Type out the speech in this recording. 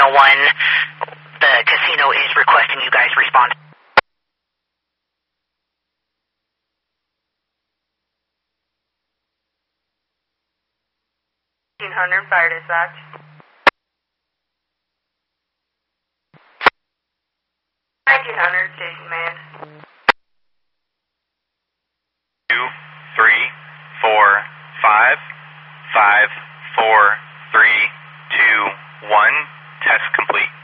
911. The casino is requesting you guys respond. 1800 fire dispatch. Station man. 2, 3, 4, 5, 5, 4, 3, 2, 1. Test complete.